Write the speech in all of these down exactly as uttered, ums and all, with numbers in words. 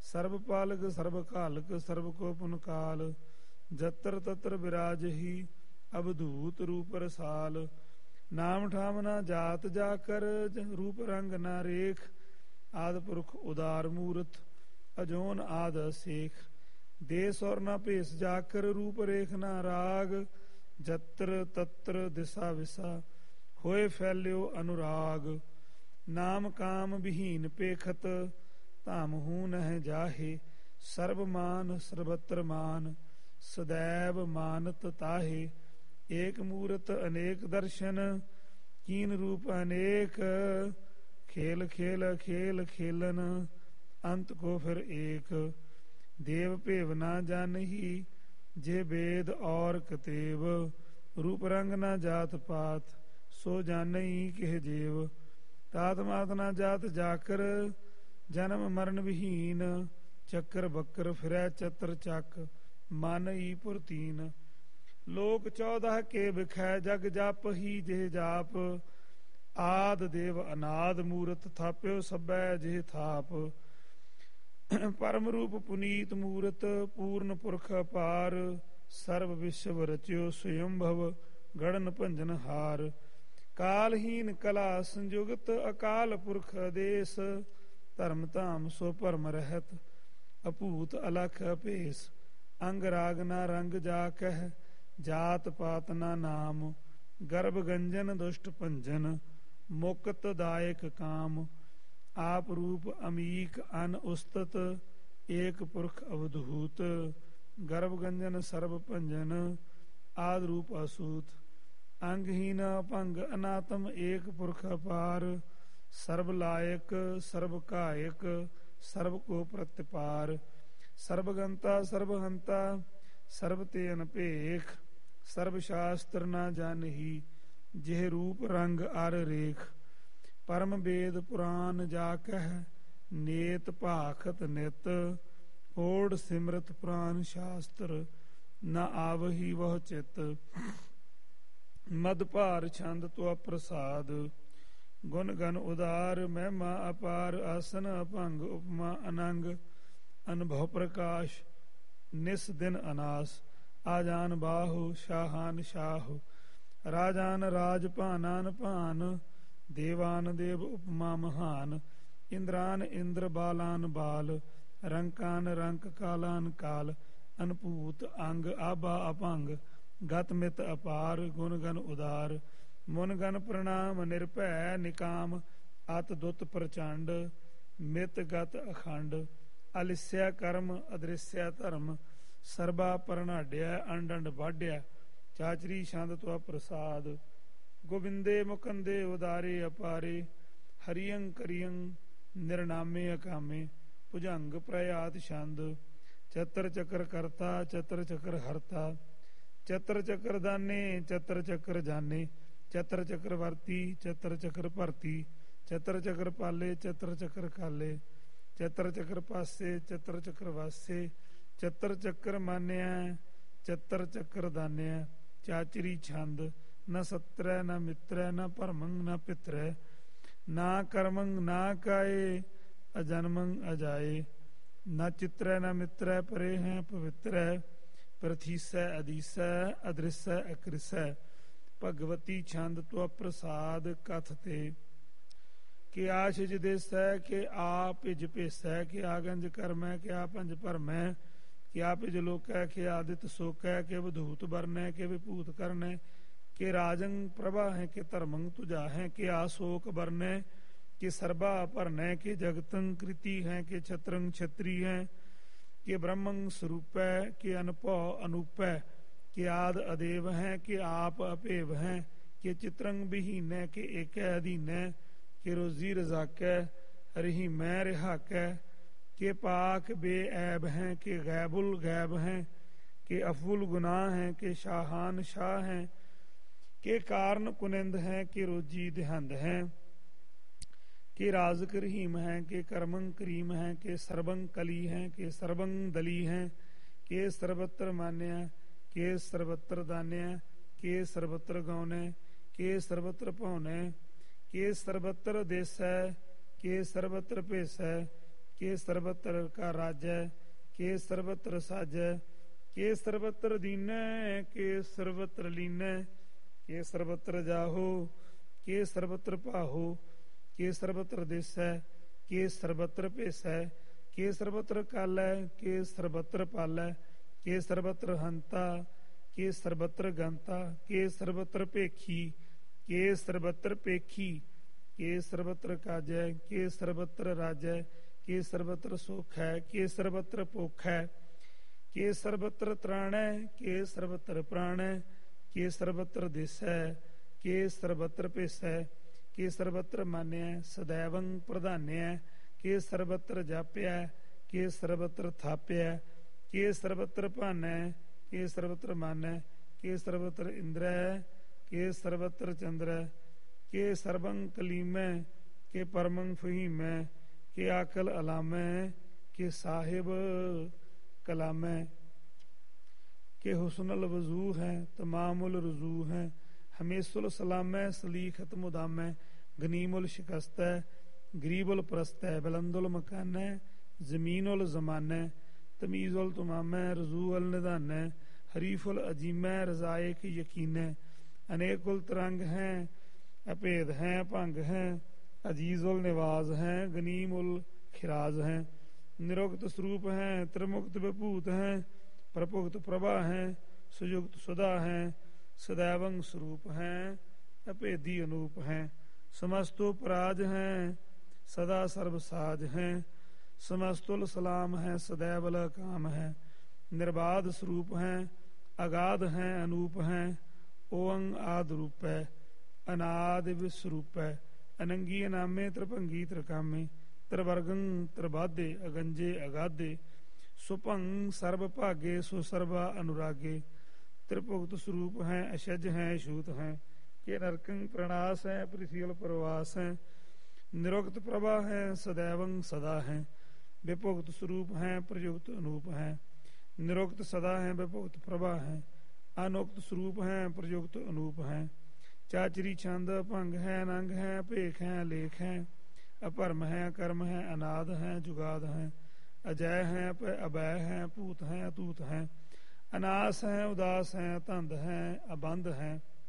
ਸਰਬ ਪਾਲਕ ਸਰਬ ਘਾਲਕ ਸਰਬ ਕੋ ਪੁਨ ਕਾਲ। ਜਤਰ ਤਤਰ ਬਿਰਾਜਹੀ ਅਵਧੂਤ ਰੂਪ ਰਸਾਲ। ਨਾਮ ਠਾਮ ਨਾ ਜਾਤ ਜਾ ਕਰ ਰੂਪ ਰੰਗ ਨਾ ਰੇਖ। ਆਦ ਪੁਰਖ ਉਦਾਰ ਮੂਰਤ ਅਜੋਨ ਆਦ ਅਸੇਖ। ਦੇਸ ਔਰ ਨਾ ਭੇਸ ਜਾ ਕਰ ਰੂਪ ਰੇਖ ਨਾ ਰਾਗ। ਜਤਰ ਤਤਰ ਦਿਸਾ ਵਿਸਾ ਹੋਏ ਫੈਲਿਓ ਅਨੁਰਾਗ। ਨਾਮ ਕਾਮ ਵਿਹੀਨ ਪੇਖਤ ਧਾਮ ਹੂ ਨਹਿ ਜਾਹੇ। ਸਰਬ ਮਾਨ ਸਰਬਤਰ ਮਾਨ ਸਦੈਵ ਮਾਨਤ ਤਾਹੇ। ਏਕ ਮੂਰਤ ਅਨੇਕ ਦਰਸ਼ਨ ਕੀਨ ਰੂਪ ਅਨੇਕ। ਖੇਲ ਖੇਲ ਖੇਲ ਖੇਲਨ ਅੰਤ ਕੋ ਫਿਰ ਏਕ। ਦੇਵ ਭੇਵ ਨਾ ਜਾਨਹੀ ਜੇ ਵੇਦ ਔਰ ਕਤੇਵ। ਰੂਪ ਰੰਗ ਨਾ ਜਾਤ ਪਾਤ ਸੋ ਜਾਨਈ ਕਿਹ ਜੀਵ। ਤਾਤ ਮਾਤ ਨਾ ਜਾਤ ਜਾਕਰ ਜਨਮ ਮਰਨ ਵਿਹੀਨ। ਚੱਕਰ ਬੱਕਰ ਫਿਰੈ ਚਤਰ ਚੱਕ ਮਨ ਈ ਪੁਰਤੀਨ। ਲੋਕ ਚੌਦਹ ਕੇ ਵਿਖੈ ਜਗ ਜਪ ਹੀ ਜਿਹ ਜਾਪ। ਆਦ ਦੇਵ ਅਨਾਦ ਮੂਰਤ ਥਾਪਿਓ ਸਭੈ ਜਿਹ ਥਾਪ। ਪਰਮ ਰੂਪ ਪੁਨੀਤ ਮੂਰਤ ਪੂਰਨ ਪੁਰਖ ਅਪਾਰ। ਸਰਬ ਵਿਸ਼ਵ ਰਚਿਓ ਸਯੰਭਵ ਗੜਨ ਭੰਜਨ ਹਾਰ। ਕਾਲਹੀਨ ਕਲਾ ਸੰਯੁਗਤ ਅਕਾਲ ਪੁਰਖ ਆਦੇਸ। ਧਰਮ ਧਾਮ ਸੋ ਭਰਮ ਰਹਿਤ ਅਭੂਤ ਅਲਖ ਅਭੇਸ। ਅੰਗ ਰਾਗ ਨਾ ਰੰਗ ਜਾ ਕਹਿ ਜਾਤ ਪਾਤ ਨਾ ਨਾਮ। ਗਰਭ ਗੰਜਨ ਦੁਸ਼ਟ ਭੰਜਨ ਮੁਕਤ ਦਾਇਕ ਕਾਮ। ਆਪ ਰੂਪ ਅਮੀਕ ਅਨ ਉਸਤਤ ਏਕ ਪੁਰਖ ਅਵਧੂਤ। ਗਰਭ ਗੰਜਨ ਸਰਬ ਭੰਜਨ ਆਦ ਰੂਪ ਅਸੂਤ। ਅੰਗਹੀਨ ਭੰਗ ਅਨਾਤਮ ਏਕ ਪੁਰਖ ਅਪਾਰ। ਸਰਬ ਲਾਇਕ ਸਰਬ ਕਾਇਕ ਸਰਬ ਕੋ ਪ੍ਰਤਿਪਾਰ। ਸਰਬ ਗੰਤਾ ਸਰਬ ਹੰਤਾ ਸਰਬ ਤੇ ਅਨਭੇਖ। ਸਰਬ ਸ਼ਾਸਤਰ ਨਾ ਜਾਨਹੀ ਜਿਹ ਰੂਪ ਰੰਗ ਅਰ ਰੇਖ। ਪਰਮ ਵੇਦ ਪੁਰਾਨ ਜਾ ਕਹਿ ਨੇਤ ਭਾਖਤ ਨਿਤ। ਓੜ ਸਿਮਰਤ ਪੁਰਾਨ ਸ਼ਾਸਤਰ ਨਾ ਆਵਹੀ ਵਹ ਚਿਤ। ਮਦ ਭਾਰ ਛੰਦ ਤੁਆ ਪ੍ਰਸਾਦ ਗੁਣ ਗਨ ਉਦਾਰ। ਮਹਿਮਾ ਅਪਾਰ ਆਸਨ ਅਭੰਗ ਉਪਮਾ ਅਨੰਗ। ਅਨੁਭਵ ਪ੍ਰਕਾਸ਼ ਨਿਸ ਦਿਨ ਅਨਾਸ। ਆਜਾਨ ਬਾਹੂ ਸ਼ਾਹਾਨ ਸ਼ਾਹ। ਰਾਜਾਨ ਰਾਜ ਭਾਨਾਨ ਭਾਨ। ਦੇਵਾਨ ਦੇਵ ਉਪਮਾ ਮਹਾਨ। ਇੰਦਰਾਨ ਇੰਦਰ ਬਾਲਾਨ ਬਾਲ। ਰੰਕਾਨ ਰੰਕ ਕਾਲਾਨ ਕਾਲ। ਅਨਭੂਤ ਅੰਗ ਆਭਾ ਅਭੰਗ। ਗਤ ਮਿਤ ਅਪਾਰ ਗੁਣ ਗਨ ਉਦਾਰ। ਮੁਨ ਗਨ ਪ੍ਰਣਾਮ ਨਿਰਭੈ ਨਿਕਾਮ। ਅਤ ਦੁੱਤ ਪ੍ਰਚੰਡ ਮਿਤ ਗਤ ਅਖੰਡ। ਅਲਿਸਿਆ ਕਰਮ ਅਦ੍ਰਿਸਿਆ ਧਰਮ। ਸਰਬਾ ਪਰਨਾਢਿਆ ਅੰਡੰਡ ਵਾਢਿਆ। ਚਾਚਰੀ ਛੰਦ ਤੁਆ ਪ੍ਰਸਾਦ। ਗੋਬਿੰਦੇ ਮੁਕੰਦੇ ਉਦਾਰੇ ਅਪਾਰੇ। ਹਰੀਅੰ ਕਰੀਅੰ ਨਿਰਨਾਮੇ ਅਕਾਮੇ। ਭੁਜੰਗ ਪ੍ਰਯਾਤ ਛੰਦ। ਚਤਰ ਚੱਕਰ ਕਰਤਾ ਚਤਰ ਚੱਕਰ ਹਰਤਾ। ਚਤਰ ਚੱਕਰ ਦਾਨੇ ਚਤਰ ਚੱਕਰ ਜਾਨੇ। ਚਤਰ ਚੱਕਰ ਵਰਤੀ ਚਤਰ ਚੱਕਰ ਭਰਤੀ। ਚਤਰ ਚੱਕਰ ਪਾਲੇ ਚਤਰ ਚੱਕਰ ਕਾਲੇ। ਚਤਰ ਚੱਕਰ ਪਾਸੇ ਚਤਰ ਚੱਕਰ ਵਾਸੇ। ਚਤਰ ਚੱਕਰ ਮਾਨਿਆ ਚਤਰ ਚੱਕਰ ਦਾਨਿਆ। ਚਾਚਰੀ ਛੰਦ। ਨਾ ਸਤਰੈ ਨਾ ਮਿੱਤਰੈ ਨਾ ਭਰਮੰ ਨਾ ਪਿਤਰੈ। ਨਾ ਕਰਮੰ ਨਾ ਕਾਏ ਅਜਨਮੰ ਅਜਾਏ। ਨਾ ਚਿਤਰੈ ਨਾ ਮਿੱਤਰੈ ਪਰੇ ਹੈ ਪਵਿੱਤਰੈ। ਪ੍ਰਥੀਸੈ ਅਦੀਸੈ ਅਦ੍ਰਿਸੈ ਅਕ੍ਰਿਸੈ। ਭਗਵਤੀ ਛੰਦ ਤੁਆ ਪ੍ਰਸਾਦ ਕਥ ਤੇ। ਕਿ ਆਸ਼ਿਜ ਦੇਸੈ ਕਿ ਆਪਿਜ ਭੇਸੈ। ਕਿ ਆਗੰਜ ਕਰਮੈ ਕਿ ਆਪੰਜ ਭਰਮੈ। ਕਿ ਆਪਿਜ ਲੋਕੈ ਕਿ ਆਦਿਤ ਸੋਕੈ। ਕਿ ਵਧੂਤ ਬਰਨੈ ਕਿ ਵਿਭੂਤ ਕਰਨੈ। ਕਿ ਰਾਜੰ ਪ੍ਰਭਾ ਹੈ ਕਿ ਧਰਮੰ ਤੁਜਾ ਹੈ। ਕਿ ਆਸੋਕ ਬਰਨੈ ਕਿ ਸਰਬਾ ਭਰਨੈ। ਕਿ ਜਗਤੰ ਕ੍ਰਿਤੀ ਹੈ ਕਿ ਛਤਰੰ ਛਤਰੀ ਹੈ। ਕਿ ਬ੍ਰਹਮੰ ਸਰੂਪੈ ਕਿ ਅਨਭਉ ਅਨੂਪੈ। ਕਿ ਆਦ ਅਦੇਵ ਹੈ ਕਿ ਆਪ ਅਭੇਵ ਹੈ। ਕਿ ਚਿਤਰੰ ਵਿਹੀਨੈ ਕਿ ਏਕੈ ਅਧੀਨੈ। ਕਿ ਰੋਜ਼ੀ ਰਜ਼ਾਕੈ ਰਹੀਮੈ ਰਿਹਾਕੈ। ਕਿ ਪਾਕ ਬੇਐਬ ਹੈ ਕਿ ਗੈਬੁਲ ਗੈਬ ਹੈ। ਕਿ ਅਫੁਲ ਗੁਨਾਹ ਹੈ ਕਿ ਸ਼ਾਹਾਨ ਸ਼ਾਹ ਹੈ। ਕਿ ਕਾਰਨ ਕੁਨਿੰਦ ਹੈ ਕਿ ਰੋਜੀ ਦਿਹੰਦ ਹੈ। ਕਿ ਰਾਜ਼ਕ ਰਹੀਮ ਹੈ ਕਿ ਕਰਮੰ ਕਰੀਮ ਹੈ। ਕਿ ਸਰਬੰ ਕਲੀ ਹੈ ਕਿ ਸਰਬੰ ਦਲੀ ਹੈ। ਕਿ ਸਰਬਤਰ ਮਾਨਿਆ ਕਿ ਸਰਬਤਰ ਦਾਨਿਆ। ਕਿ ਸਰਬਤਰ ਗਾਉਨੈ ਕਿ ਸਰਬਤਰ ਭਾਉਨੈ। ਕਿ ਸਰਬਤਰ ਦੇਸੈ ਕਿ ਸਰਬਤਰ ਭੇਸੈ। के सर्वत्र का राजै, के सर्वत्र साजै, के सर्वत्र दीनै, के सर्वत्र लीनै, के सर्वत्र जाहो, के सर्वत्र पाहो, के सर्वत्र दिसै, के सर्वत्र भेसै, के सर्वत्र कालै, के सर्वत्र पालै, के सर्वत्र हंता, के सर्वत्र गंता, के सर्वत्र भेखी, के सर्वत्र पेखी, के सर्वत्र काजै, के सर्वत्र राजै, के सर्वत्र सुख है, के सर्वत्र भुख है, के सर्वत्र त्राण है, के सर्वत्र प्राण है, के सर्वत्र दिस है, के सर्वत्र भिस है, के सर्वत्र मान्य सदैवं प्रधान्य, के सर्वत्र जाप्य, के सर्वत्र थाप्य, के सर्वत्र भान्य, के सर्वत्र मान्य, के सर्वत्र इंद्र, के सर्वत्र चंद्र, के सर्वं कलीमै, के परमं फहीमै, के आकल अलामै, के साहिब कलामै, के हुस्नुल वजू हैं, तमामुल रुजू हैं, हमेशुल सलामै, सलीखत मुदामै, गनीमुल शिकस्तै, गरीबुल परस्तै, बुलंदुल मकानै, जमीनुल जमानै, तमीजुल तुमामै, रजूअल निदानै, हरीफुल अजीमै, रजायक यकीनै, अनेकुल तरंग हैं, अभेद हैं, भंग हैं, अजीजुल निवाज हैं, गनीमुल खिराज हैं, निरुक्त स्वरूप हैं, त्रिमुक्त विभूत हैं, प्रभुक्त प्रभा हैं, सुयुक्त सुधा हैं, सदैवं स्वरूप हैं, अभेदी अनूप हैं, समस्तो पराज हैं, सदा सर्वसाज हैं, समस्तुल सलाम हैं, सदैवल काम हैं, निर्बाध स्वरूप हैं, अगाध हैं, अनूप हैं, ओं आद रूप है, अनाद विस्वरूप है, अनंगी अनामे, त्रिभंगी त्रिकामे, त्रिवर्गं त्रिबाधे, अगंजे अगाधे, सुभंग सर्व भागे, सुसर्वा अनुरागे, त्रिभुक्त स्वरूप हैं, अशज हैं, अछूत हैं, के नरकं प्रणास हैं, पृथ्वील प्रवास हैं, निरुक्त प्रभा हैं, सदैवं सदा हैं, विभुक्त स्वरूप हैं, प्रयुक्त अनूप हैं, निरुक्त सदा हैं, विभुक्त प्रभा हैं, अनुक्त स्वरूप हैं, प्रयुक्त अनूप हैं, चाचरी छंद भंग है, नंग है, भेख है, लेख है, अपरम है, कर्म है, अनाद है, जुगाद है, अजय है, अभय है, भूत है, अतूत है, अनास है, उदास है, तंद है, अबंध है,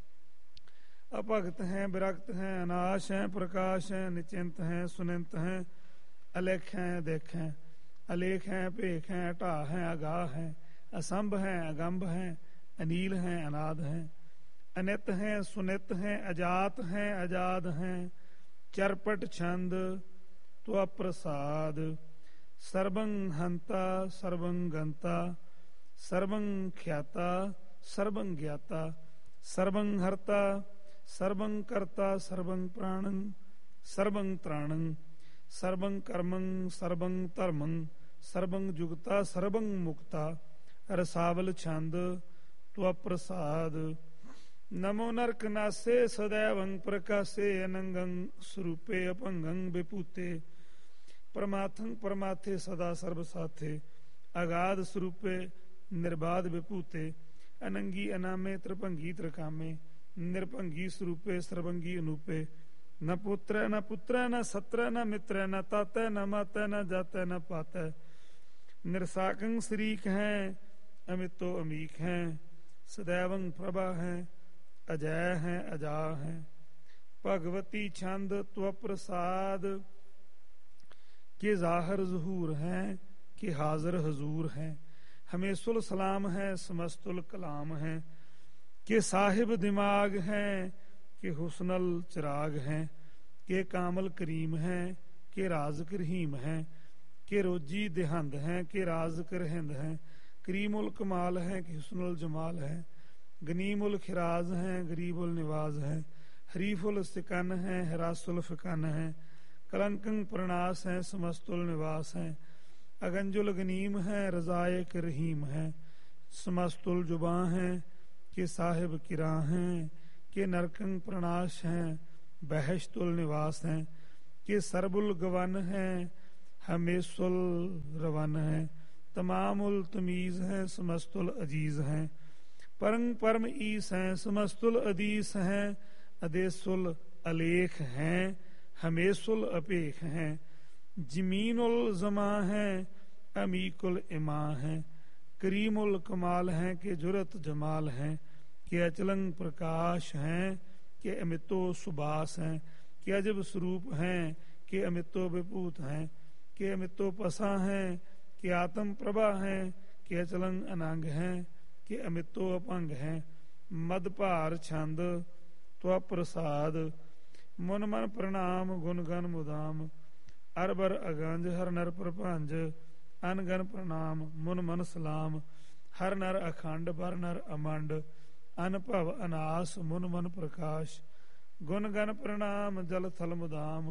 अपगत है, विरक्त है, अनाश है, प्रकाश है, निचिंत है, सुनिंत है, अलेख है, देख है, अलेख है, भेख है, ढा है, अगाह है, असंभ है, अगंभ है, अनील है, अनाद है, अनित हैं, सुनित हैं, अजात हैं, अजाद हैं, चरपट छंद त्व प्रसाद, सर्वं हंता, सर्वं गंता, सर्वं ख्याता, सर्वं ज्ञाता, सर्वं हर्ता, सर्वं कर्ता, सर्वं प्राणं, सर्वं त्राणं, सर्वं कर्मं, सर्वं धर्मं, सर्वं जुगता, सर्वं मुक्ता, रसावल छंद त्व प्रसाद, नमो नरक नासे, सदैवं प्रकाशे, अनंगं स्वरूपे, अपंगं विभूते, परमाथं परमाथे, सदा सर्वसाथे, अगाध स्वरूपे, निर्बाध विभूते, अनंगी अनामे, त्रिभंगी त्रिकामे, निर्भंगी स्वरूपे, सर्वंगी अनूपे, न पुत्र न पुत्र न सत्र न मित्र न तात न मात न जात न पात, निरसाकं शरीक हैं, अमितो अमीक हैं, सदैवं प्रभा हैं, अजय हैं, अजा हैं, भगवती छंद त्व प्रसाद, के जाहिर ज़हूर हैं, के हाजिर हजूर हैं, हमेशुल सलाम हैं, समस्तुल कलाम हैं, के साहिब दिमाग हैं, के हुस्नल चिराग हैं, के कामल करीम हैं, के राज करहीम हैं, के रोजी देहंद हैं, के राज करहिंद हैं, करीमुल कमाल हैं, के हुस्नुल जमाल हैं, गनीमुल खिराज हैं, गरीबुल निवाज हैं, हरीफुल सिकन हैं, हरासुल फिकन हैं, कलंकं प्रणास हैं, समस्तुल निवास हैं, अगंजुल गनीम हैं, रजायक रहीम हैं, समस्तुल जुबां हैं, के साहिब किरा हैं, के नरकं प्रणाश हैं, बहशतुल निवास हैं, के सरबुल गवन हैं, हमेशुल रवन हैं, तमामुल तमीज हैं, समस्तुल अजीज हैं, परंग परम ईस हैं, समस्तुल अदीस हैं, अदेसुल अलेख हैं, हमेशुल अपेख हैं, जमीनुल जमा है अमीकुल इमा है, करीमुल कमाल हैं के जुरत जमाल हैं, के अचलंग प्रकाश हैं, के अमितो सुबास हैं, के अजब स्वरूप हैं, के अमितो विभूत हैं, के अमितो पसा हैं, के आत्म प्रभा हैं, के अचलंग अनंग हैं, के अमितो अपंग हैं। मद भार छंद त्वा प्रसाद, मुन मन प्रणाम गुण गन मुदाम, अरबर अगंज हर नर प्रपंज, अनगन प्रणाम मुन मन सलाम, हर नर अखंड बर नर अमंड, अनभव अनास मुन मन प्रकाश, गुण गन प्रणाम जल थल मुदाम,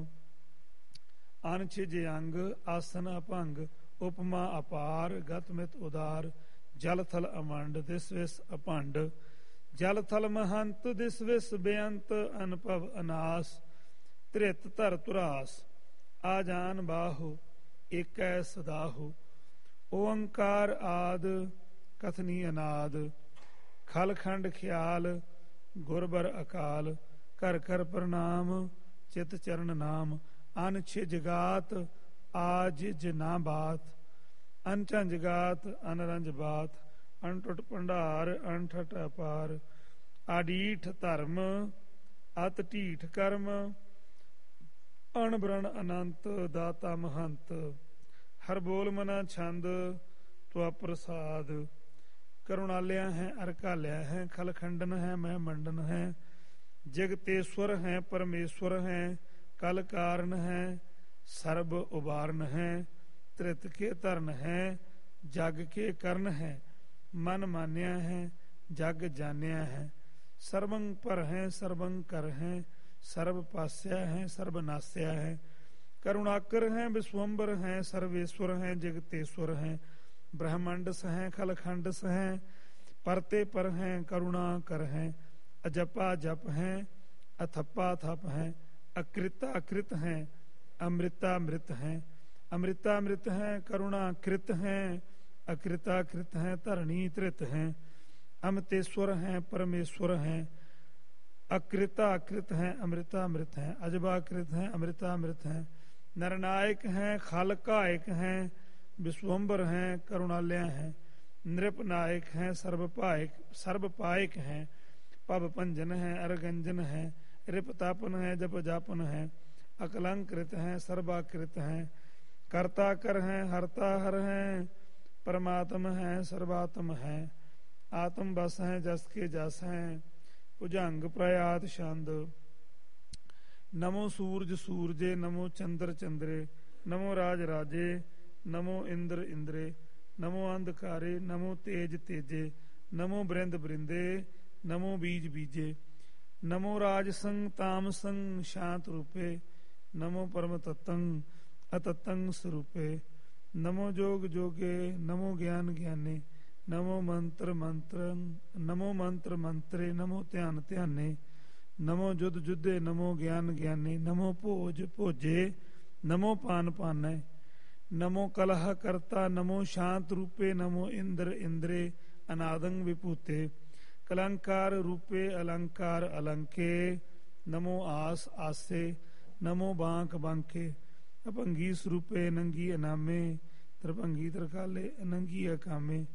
अनछिज अंग आसन अपंग, उपमा अपार गतमित उदार, जल थल अमंड दिस विस अपंड, जल थल महंत दिस विस बेअंत, अनभव अनास त्रित धर तुरास, आजान बाहु एकै सदाहु, ओंकार आद कथनी अनाद, खल खंड ख्याल गुरबर अकाल, कर कर प्रणाम चित चरण नाम, अनछिज जगात आज जना बात, अनचंज गात अनरंज बात, अनटुट भंडार अनठट अपार, आडीठ धर्म अत ढीठ कर्म, अणबरण अनंत दाता महंत, हर बोल मना छंद त्वा प्रसाद, करुणालया है अरकालया है, खल खंडन है मैं मंडन है, जगतेश्वर है परमेश्वर है, कल कारण है सर्ब उबारन है, त्रित के तरन है जग के करण है, मन मान्या है जग जान्या है, सर्वं पर है सर्वं कर है, सर्व पास्या है सर्वनास्या है, करुणाकर हैं विश्वम्बर हैं, सर्वेश्वर हैं जगतेश्वर हैं, ब्रह्मांड हैं खलखंड हैं, परते पर हैं करुणा कर हैं, अजपा जप हैं अथप्पा थप हैं, अकृता अकृत हैं अमृतामृत हैं, अमृतामृत हैं करुणाकृत हैं, अकृताकृत हैं धरणी त्रित हैं, अमतेश्वर हैं परमेश्वर हैं, अकृताकृत हैं अमृतामृत हैं, अजबाकृत हैं अमृतामृत हैं, नरनायक हैं खालकायक हैं, विश्वम्बर हैं करुणालय हैं, नृपनायक हैं सर्वपायक सर्वपायक हैं, पब पंजन हैं अरगंजन हैं, रिपतापन हैं जप जापन हैं, अकलंकृत हैं सर्वाकृत हैं, कर्ता कर हैं हरता हर हैं, परमात्म हैं सर्वात्म हैं, आत्म बस हैं जस के जस हैं, भुजंग प्रयात छंद, नमो सूरज सूरजे, नमो चंद्र चंद्रे, नमो राज राजे, नमो इंद्र इंद्रे, नमो अंधकारे, नमो तेज तेजे, नमो बृंद बृंदे, नमो बीज बीजे, नमो राज संग ताम संग शांत रूपे, नमो परम तत्तं अतत्तं स्वरूपे, नमो जोग जोगे, नमो ज्ञान ज्ञाने, नमो मंत्र मंत्र, नमो मंत्र मंत्रे, नमो ध्यान ध्याने, नमो जुद जुद्धे, नमो ज्ञान ज्ञानी, नमो भोज भोजे, नमो पान पाने, नमो कलह करता, नमो शांत रूपे, नमो इंद्र इंद्रे, अनादंग विभूते, कलंकार रूपे अलंकार अलंके, नमो आस आसे, नमो बांक बांके, अपंगी स्वरूपे नंगी अनामे, त्रिभंगी त्रिकाले अनंगी अकामे,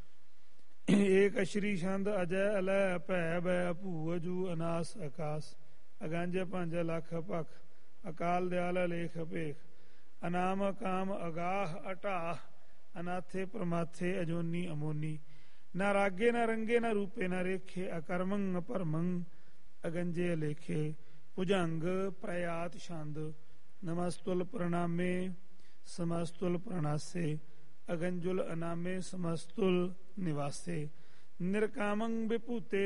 एक अश्री छंद अजय अलय भै भै भू अजू अनास आकाश, अगंज पंज लख पख, अकाल दयाल लेख पेख, अनाम काम अगाह अटाह, अनाथे प्रमाथे अजोनी अमोनी, न रागे न रंगे न रूपे न रेखे, अकर्मंग परमंग अगंजे लेखे, भुजंग प्रयात छंद, नमस्तुल प्रणामे समस्तुल प्रणासे, अगंजुल अनामे समस्तुल निवासे, निरकामंग विभूते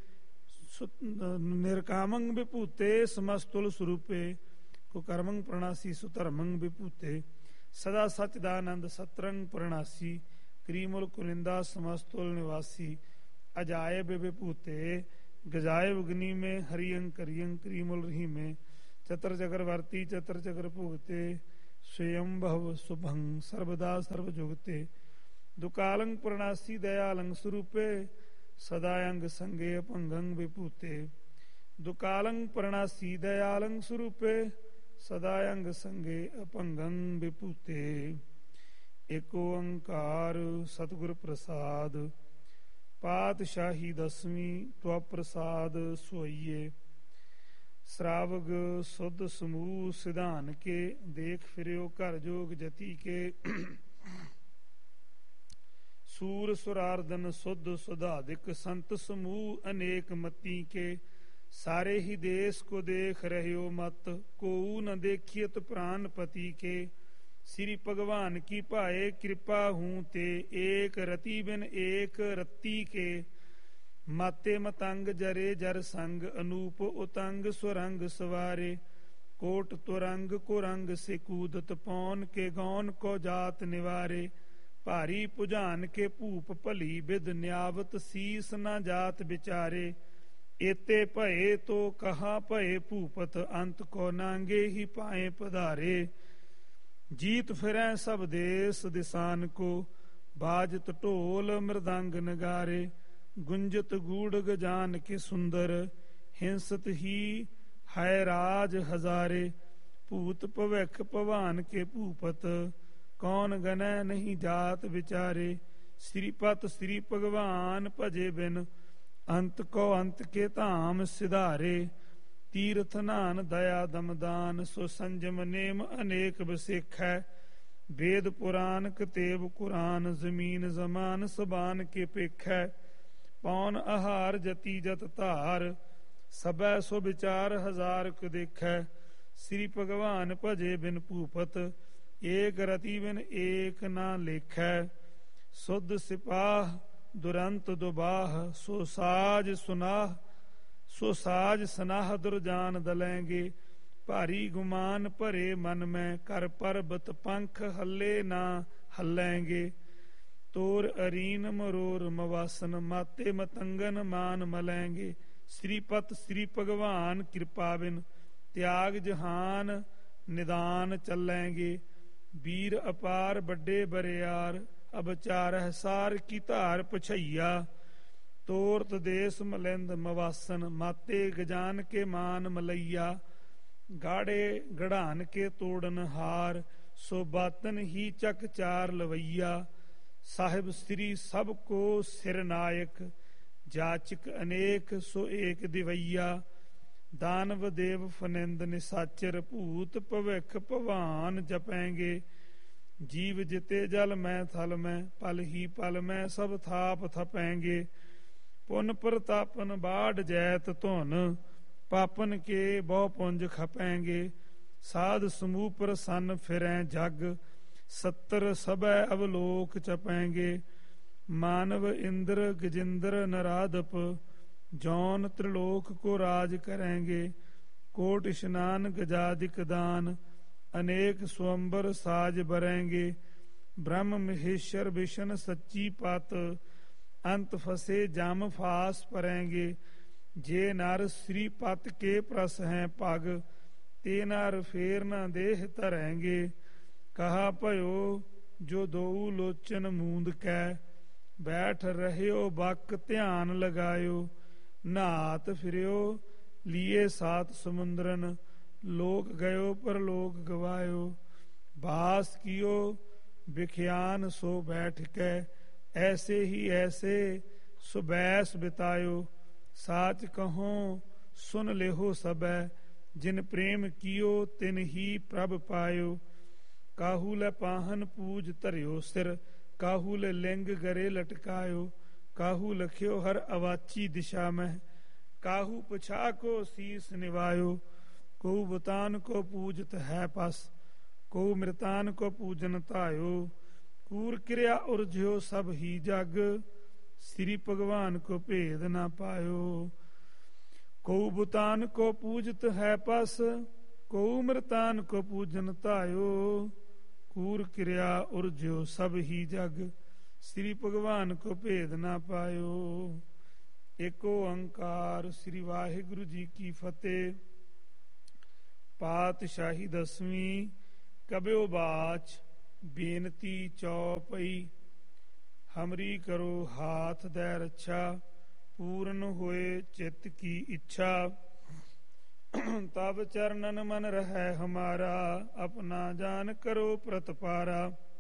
निरकामंग विभूते, समस्तुल स्वरूपे, कुकर्मंग प्रणासी सुधर्मंग विभूते, सदा सचिदानंद सत्रंग प्रणासी, क्रीमुल कुलिंदा समस्तुल निवासी, अजायब विभूते, गजायब अग्नि में हरियं करियं क्रीमुल रही में, चतर चक्रवर्ती चतर चक्र भुगते, स्वयं भव शुभं सर्वदा सर्वजुगते, दुकालंग प्रणासी दयालंग स्वरूपे, सदायंग संगे अपंगंग विभूते, दुकालंग प्रणासी दयालंग स्वरूपे, ਸਦਾ ਅੰਗ ਸੰਗੇ ਅਭੰਗੰ ਵਿਭੂਤੇ। ਏਕ ਓੰਕਾਰ ਸਤਿਗੁਰ ਪ੍ਰਸਾਦ, ਪਾਤਸ਼ਾਹੀ ਦਸਵੀਂ ਤਵ ਪ੍ਰਸਾਦ ਸੋਈਏ। ਸਰਾਵਗ ਸੁਧ ਸਮੂਹ ਸਿਧਾਨ ਕੇ, ਦੇਖ ਫਿਰਿਓ ਘਰ ਜੋਗ ਜਤੀ ਕੇ। ਸੂਰ ਸੁਰਾਰਦਨ ਸੁਧ ਸੁਧਾਦਿਕ, ਸੰਤ ਸਮੂਹ ਅਨੇਕ ਮਤੀ ਕੇ। ਸਾਰੇ ਹੀ ਦੇਸ ਕੋ ਦੇਖ ਰਹਿਓ ਮਤ, ਕੋਊ ਨ ਦੇਖਿयत ਪ੍ਰਾਨ ਪਤੀ ਕੇ। श्री भगवान की पाए कृपा हूँ ते, एक रति बिन एक रत्ती के। माते मतंग जरे जर संग, अनूप उतंग सुरंग सवारे। कोट तुरंग कुरंग से कूदत, पौन के गौन को जात निवारे। भारी पुजान के भूप भली बिद, न्यावत सीस न जात बिचारे। एते भये तो कहा भये भूपत, अंत को नांगे ही पाए पधारे। जीत फिरै सब देश दिसान को, बाजत ढोल मृदंग नगारे। गुंजत गूढ़ गजान के सुंदर, हिंसत ही है राज हजारे। भूत भविख भवान के भूपत, कौन गनै नहीं जात विचारे। श्रीपत श्री भगवान भजे बिन, अंत को अंत के धाम सिधारे। तीर्थ नान दया दमदान, सो संजम नेम अनेक बसेखै। वेद पुराण कतेब कुरान, जमीन जमान सबान के पेखै। पौन आहार जति जत धार, सबै सो विचार हजार को देखै। श्री भगवान भजे बिन भूपत, एक रति बिन एक ना लेखै। सुध सिपाह दुरंत दुबाह, सो साज सुनाह सो साज सनाह दुरजान दलेंगे। भारी गुमान भरे मन में, कर पर्बत पंख हल्ले ना हल्लेंगे। तोर अरीन मरोर मवासन, माते मतंगन मान मलेंगे। श्रीपत श्री भगवान कृपा बिन, त्याग जहान निदान चलेंगे। वीर अपार बड़े बरियार, अब चारह सार की धार पछैया। तोरत देश मलिंद मवासन, माते गजान के मान मलैया। गाड़े गढ़ान के तोड़न हार, सो बातन ही चक चार लवैया। साहिब श्री सब को सिर नायक, जाचक अनेक सो एक दिवैया। दानव देव फनिंद निसाचर, भूत भविख भवान जपेंगे। जीव जिते जल में थल में, पल ही पल में सब थाप थपेंगे। पुन प्रतापन बाढ़ जैत धुन, पापन के बहु पुंज खपेंगे। साध समूह प्रसन्न फिरें जग, सत्तर सबै अवलोक चपेंगे। मानव इंद्र गजिंद्र नराधप, जौन त्रिलोक को राज करेंगे। कोट स्नान गजादिक दान, अनेक स्वंबर साज बरेंगे। ब्रह्म महेश्वर विष्णु सच्ची पत, अंत फसे जाम फास परेंगे। जे नर श्रीपत के प्रस हैं पग, ते नर फेर न देह धरेंगे। कहा भयो जो दो लोचन मूंद कै, बैठ रहियो बक ध्यान लगायो। नात फिरियो लिए सात समुंदरन, लोक गयो परलोक गवायो। बास कियो बिख्यान सो बैठ कै, ऐसे ही ऐसे सुबैस बितायो। साच कहो सुन लेहो सबै, जिन प्रेम कियो तिन ही प्रभ पायो। काहू ले पाहन पूज धरियो सिर, काहू ले लिंग गरे लटकायो। काहू लखियो हर अवाची दिशा में, काहू पछा को शीस निवायो। को बुतान को पूजत है पस, को मृतान को पूजन तायो। कूर क्रिया उर्ज्यो सब ही जग, श्री भगवान को भेद न पायो। को बुतान को पूजत है पस, को मृतान को पूजन तायो। कूर क्रिया उर्ज्यो सब ही जग, श्री भगवान को भेद न पायो। एको ओंकार श्री वाहिगुरु जी की फतेह। पातशाही दसवीं कब्यो बाच, बेनती चौपई। हमरी करो हाथ दै रक्षा, पूर्ण होए चित्त की इच्छा। तब चरणन मन रहे हमारा, अपना जान करो प्रतपारा।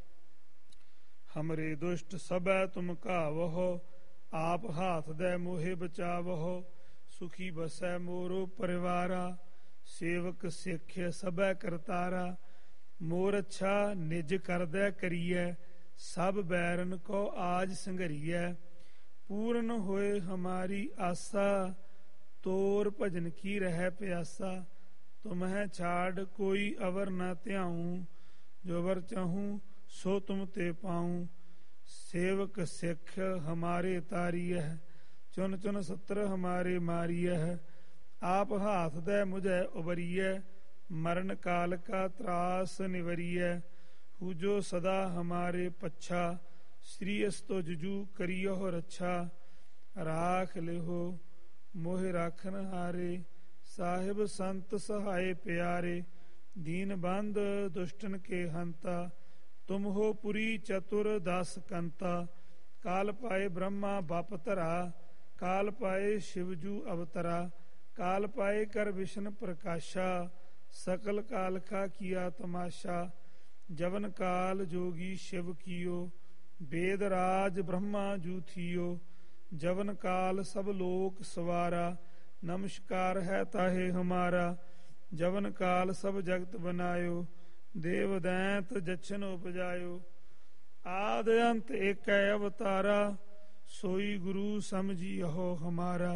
हमरे दुष्ट सबै तुम कावहो, आप हाथ दे मोहे बचावहो। सुखी बसै मोरो परिवारा, सेवक सिख सबै करतारा। मोर अच्छा निज कर दे करिए, सब बैरन को आज संघरिए। पूर्ण होए हमारी आसा, तोर भजन की रह प्यासा। तुम्हें छाड़ कोई अवर न त्याऊं, जो वर चाहूं सो तुम ते पाऊं। सेवक सिख हमारे तारिय है, चुन चुन सत्र हमारे मारिय है। आप हाथ दे मुझे उबरिय, मरण काल का त्रास निवरिय। हु जो सदा हमारे पच्छा, श्री अस्तो जुजू करियो रक्षा। राख लिहो मोहि राखन हारे, साहिब संत सहाय प्यारे। दीन बंद दुष्टन के हंता, तुम हो पुरी चतुर दास कंता। काल पाए ब्रह्मा बापतरा, काल पाए शिवजू अवतरा। काल पाए कर विष्णु प्रकाशा, सकल काल का किया तमाशा। जवन काल जोगी शिव कियो, वेद राज ब्रह्मा जू थियो। जवन काल सब लोक सवारा, नमस्कार है ताहे हमारा। जवन काल सब जगत बनायो, देव दैंत जछन उपजायो। आद अंत एक अवतारा, सोई गुरु समझियो हमारा।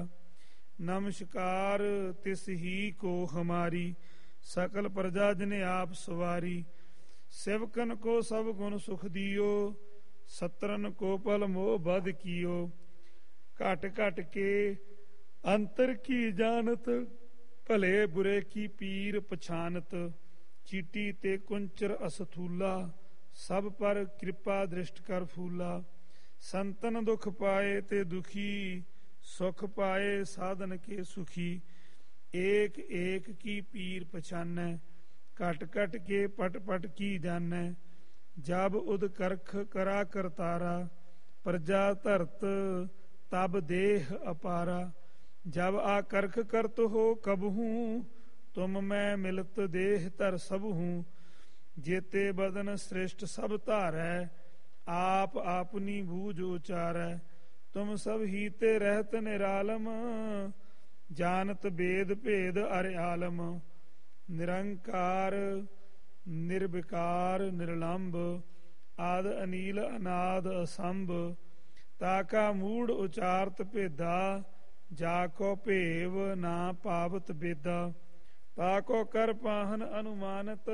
नमस्कार तिस ही को हमारी, सकल प्रजा जिने आप सवारी। सेवकन को सब गुण सुख दियो, सत्रन को पल मोह बध कियो। घट घट के अंतर की जानत, भले बुरे की पीर पछानत। चीटी ते कुंचर असथूला, सब पर कृपा दृष्ट कर फूला। संतन दुख पाए ते दुखी, सुख पाए साधन के सुखी। एक एक की पीर पछानै, घट घट के पट पट की जानै। जब उद करख करा करतारा, प्रजा धरत तब देह अपारा। जब आकर्ख करत हो कबहू, तुम मैं मिलत देह तर सब हूँ। जेते बदन श्रेष्ठ सब धारै, आप आपनी बूझ उचारै। तुम सब हीते रहत निरालम, जानत वेद भेद अर आलम। निरंकार निर्विकार निर्लंब, आद अनील अनाद असंभ। ताका मूड उचारत भेदा, जाको भेव ना पावत बेदा। ताको कर पाहन अनुमानत,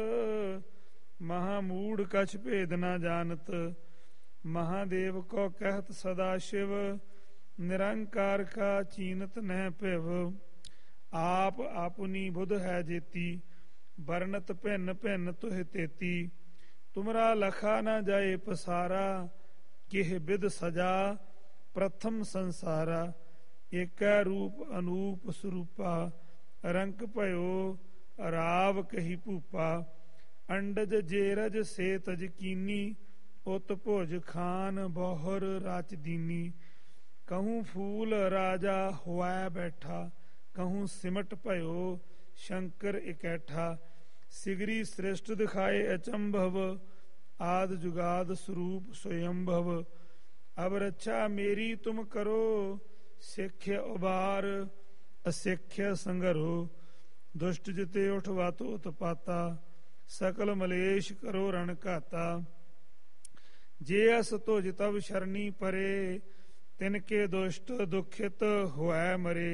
महामूड कछ भेद न जानत। महादेव को कहत सदा शिव, निरंकार का चीनत नह पिव। आप अपनी बुध है जेती, बरनत भिन्न भिन्न तुह तेती। तुमरा लखा न जाए पसारा, किह बिद सजा प्रथम संसारा। एक रूप अनूप स्वरूपा, रंक भयो राव कही भूपा। अंडज जेरज से तज कीनी, उत भोज खान बहुर राच दीनी। कहूँ फूल राजा हुआ बैठा, कहूँ सिमट भयो शंकर इकैठा। सिगरी श्रेष्ठ दिखाए अचंभव, आद जुगाद स्वरूप स्वयंभव। अब रक्षा मेरी तुम करो, सिख्य उबार असिख्य संगरो। दुष्ट जिते उठवातो उत्पाता, सकल मलेश करो रण घाता। जे अस तुझ तब शरणी परे, तिनके दुष्ट दुखित हुआ मरे।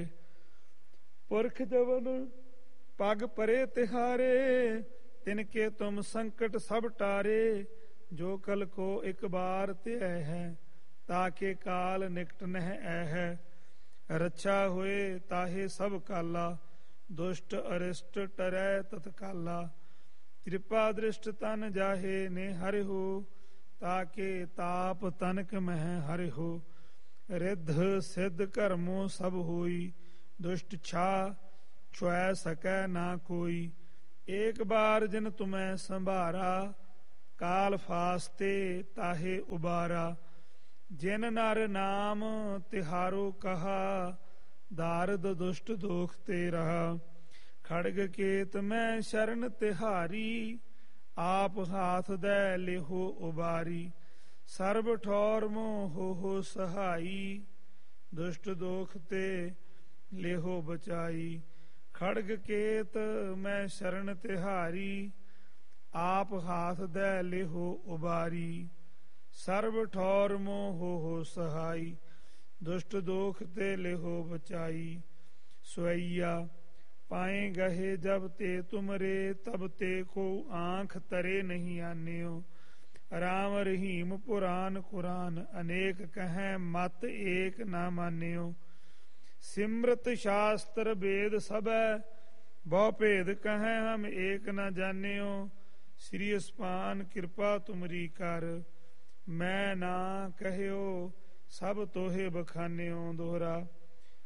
पुरख जवन पग परे तिहारे, तिनके तुम संकट सब टारे। जो कल को एक बार त्यय है, ताके काल निकट नह है। रक्षा हुए ताहे सब काला, दुष्ट अरिष्ट टरै तत्काला। कृपा दृष्ट तन जाहे ने हरि हो, ताके ताप तनक मह हरि हो। रिद्ध सिद्ध कर्मो सब होई, दुष्ट छा छुऐ सकै ना कोई। एक बार जिन तुम्हें संभारा, काल फास्ते ताहे उबारा। जिन नर नाम तिहारो कहा, दारद दुष्ट दोख ते रहा। ਖੜਗ ਕੇਤ ਮੈਂ ਸ਼ਰਨ ਤਿਹਾਰੀ, ਆਪ ਹਾਥ ਦੈ ਲਿਹੋ ਉਬਾਰੀ। ਸਰਬ ਠੌਰ ਮੋਹ ਹੋ ਹੋ ਸਹਾਈ, ਦੁਸ਼ਟ ਦੋਖ ਤੇ ਲਿਹੋ ਬਚਾਈ। ਖੜਗ ਕੇਤ ਮੈਂ ਸ਼ਰਨ ਤਿਹਾਰੀ, ਆਪ ਹਾਥ ਦੈ ਲਿਹੋ ਉਬਾਰੀ। ਸਰਬ ਠੌਰ ਮੋਹ ਹੋ ਹੋ ਸਹਾਈ, ਦੁਸ਼ਟ ਦੋਖ ਤੇ ਲਿਹੋ ਬਚਾਈ। ਸਵਈਆ ਪਾਏ ਗਹੇ ਜਬ ਤੇ ਤੁਮਰੇ, ਤਬ ਤੇ ਕੋ ਆਂਖ ਤਰੇ ਨਹੀਂ ਆਨਿਓ। ਰਾਮ ਰਹੀਮ ਪੁਰਾਨ ਕੁਰਾਨ, ਅਨੇਕ ਕਹੈ ਮਤ ਏਕ ਨਾ ਮਾਨਿਓ। ਸਿਮਰਤ ਸ਼ਾਸਤਰ ਵੇਦ ਸਭੈ, ਬਹੁ ਭੇਦ ਕਹੈ ਹਮ ਏਕ ਨਾ ਜਾਣਿਓ। ਸ੍ਰੀ ਅਸਪਾਨ ਕਿਰਪਾ ਤੁਮਰੀ ਕਰ, ਮੈਂ ਨਾ ਕਹਿਓ ਸਭ ਤੋਹੇ ਬਖਾਨਿਓ। ਦੋਹਰਾ